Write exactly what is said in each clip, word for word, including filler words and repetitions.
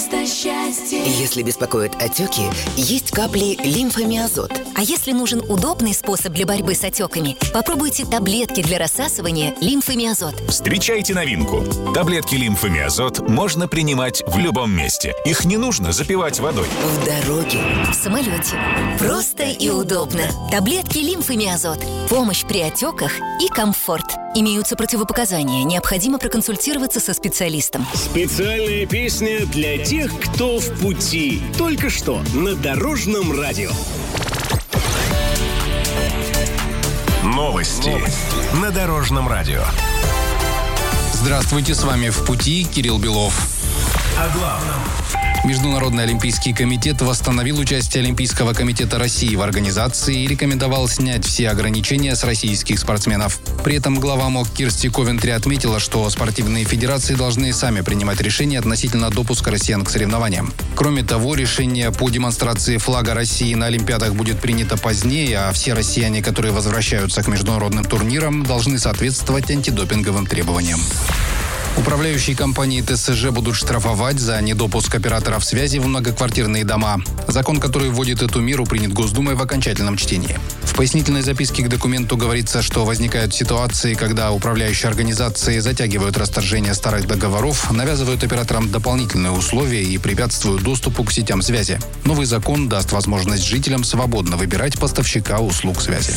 просто счастье. Если беспокоят отеки, есть капли лимфомиазот. А если нужен удобный способ для борьбы с отеками, попробуйте таблетки для рассасывания лимфомиазот. Встречайте новинку. Таблетки лимфомиазот можно принимать в любом месте. Их не нужно запивать водой. В дороге, В самолете. Просто и удобно. Таблетки лимфомиазот. Помощь при отеках и комфорт. Имеются противопоказания. Необходимо проконсультироваться со специалистом. Специальная песня для тех, кто в пути. Только что на Дорожном радио. Новости на Дорожном радио. Здравствуйте, с вами «В пути» Кирилл Белов. О главном. Международный олимпийский комитет восстановил участие Олимпийского комитета России в организации и рекомендовал снять все ограничения с российских спортсменов. При этом глава МОК Кирсти Ковентри отметила, что спортивные федерации должны сами принимать решения относительно допуска россиян к соревнованиям. Кроме того, решение по демонстрации флага России на Олимпиадах будет принято позднее, а все россияне, которые возвращаются к международным турнирам, должны соответствовать антидопинговым требованиям. Управляющие компании ТСЖ будут штрафовать за недопуск операторов связи в многоквартирные дома. Закон, который вводит эту меру, принят Госдумой в окончательном чтении. В пояснительной записке к документу говорится, что возникают ситуации, когда управляющие организации затягивают расторжение старых договоров, навязывают операторам дополнительные условия и препятствуют доступу к сетям связи. Новый закон даст возможность жителям свободно выбирать поставщика услуг связи.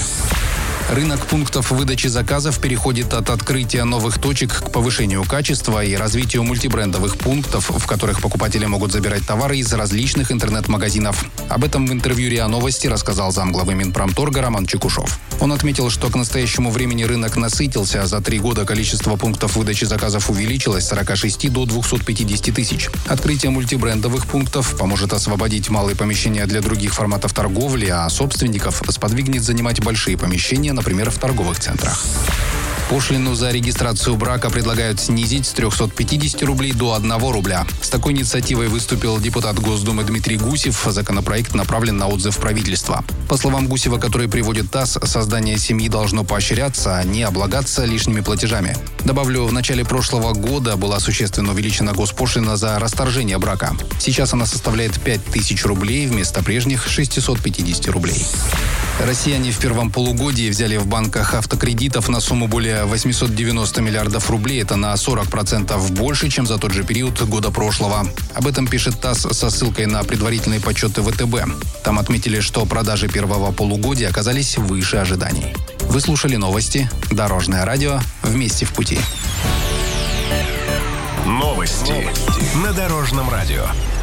Рынок пунктов выдачи заказов переходит от открытия новых точек к повышению качества и развитию мультибрендовых пунктов, в которых покупатели могут забирать товары из различных интернет-магазинов. Об этом в интервью РИА Новости рассказал замглавы Минпромторга Роман Чекушев. Он отметил, что к настоящему времени рынок насытился. За три года количество пунктов выдачи заказов увеличилось с сорока шести до двухсот пятидесяти тысяч. Открытие мультибрендовых пунктов поможет освободить малые помещения для других форматов торговли, а собственников сподвигнет занимать большие помещения, например, в торговых центрах. Пошлину за регистрацию брака предлагают снизить с трехсот пятидесяти рублей до одного рубля. С такой инициативой выступил депутат Госдумы Дмитрий Гусев. Законопроект направлен на отзыв правительства. По словам Гусева, который приводит ТАСС, создание семьи должно поощряться, а не облагаться лишними платежами. Добавлю, в начале прошлого года была существенно увеличена госпошлина за расторжение брака. Сейчас она составляет пять тысяч рублей вместо прежних шестисот пятидесяти рублей. Россияне в первом полугодии взяли в банках автокредитов на сумму более восемьсот девяносто миллиардов рублей. Это на сорок процентов больше, чем за тот же период года прошлого. Об этом пишет ТАСС со ссылкой на предварительные подсчеты ВТБ. Там отметили, что продажи первого полугодия оказались выше ожиданий. Вы слушали новости. Дорожное радио. Вместе в пути. Новости на Дорожном радио.